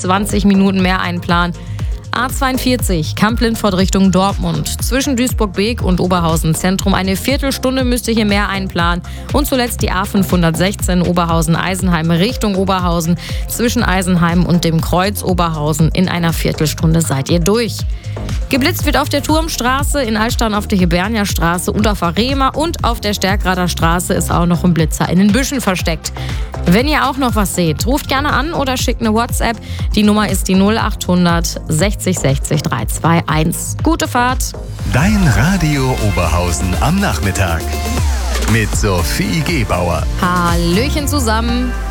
20 Minuten mehr einplanen. A42, Kamp-Lintfort Richtung Dortmund. Zwischen Duisburg-Beek und Oberhausen Zentrum eine Viertelstunde müsst ihr hier mehr einplanen. Und zuletzt die A516 Oberhausen-Eisenheim Richtung Oberhausen. Zwischen Eisenheim und dem Kreuz Oberhausen in einer Viertelstunde seid ihr durch. Geblitzt wird auf der Turmstraße, in Altstein auf der Hibernia-Straße und auf der Rema und auf der Stärkrader Straße ist auch noch ein Blitzer in den Büschen versteckt. Wenn ihr auch noch was seht, ruft gerne an oder schickt eine WhatsApp. Die Nummer ist die 0800 60 60 321. Gute Fahrt! Dein Radio Oberhausen am Nachmittag mit Sophie Gebauer. Hallöchen zusammen!